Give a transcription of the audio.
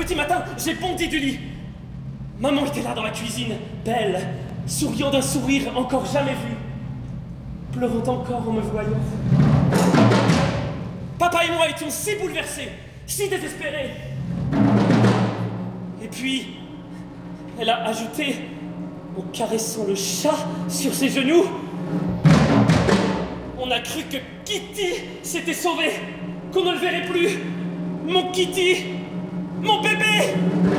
petit matin, j'ai bondi du lit. Maman était là dans la cuisine, belle, souriant d'un sourire encore jamais vu, pleurant encore en me voyant. Papa et moi étions si bouleversés, si désespérés. Et puis, elle a ajouté, en caressant le chat sur ses genoux, on a cru que Kitty s'était sauvée, qu'on ne le verrait plus. Mon Kitty, mon bébé.